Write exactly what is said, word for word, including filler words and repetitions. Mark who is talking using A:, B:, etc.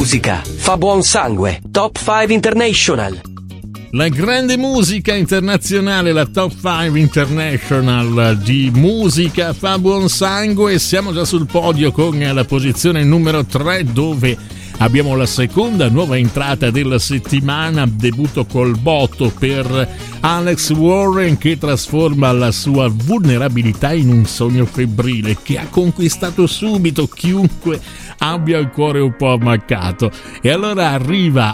A: musica fa buon sangue. Top cinque International.
B: La grande musica internazionale, la Top cinque International di musica fa buon sangue. Siamo già sul podio con la posizione numero tre, dove abbiamo la seconda nuova entrata della settimana, debutto col botto per Alex Warren, che trasforma la sua vulnerabilità in un sogno febbrile che ha conquistato subito chiunque abbia il cuore un po' ammaccato. E allora arriva